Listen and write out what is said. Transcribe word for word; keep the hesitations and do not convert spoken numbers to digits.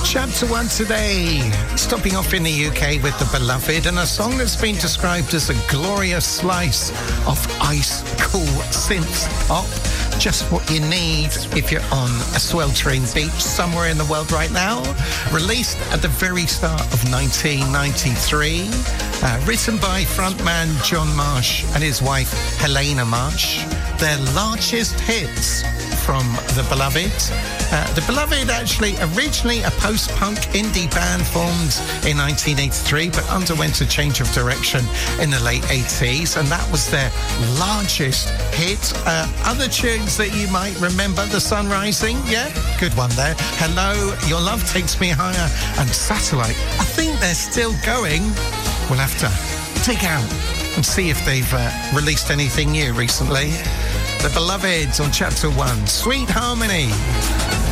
Chapter one today, stopping off in the U K with The Beloved, and a song that's been described as a glorious slice of ice-cool synth pop. Just what you need if you're on a sweltering beach somewhere in the world right now. Released at the very start of nineteen ninety-three. Uh, written by frontman John Marsh and his wife Helena Marsh. Their largest hits from The Beloved. Uh, the Beloved, actually, originally a post-punk indie band formed in nineteen eighty-three, but underwent a change of direction in the late eighties, and that was their largest hit. Uh, other tunes that you might remember, The Sun Rising, yeah, good one there. Hello, Your Love Takes Me Higher, and Satellite. I think they're still going. We'll have to dig out and see if they've uh, released anything new recently. The Beloved on Chapter one, Sweet Harmony.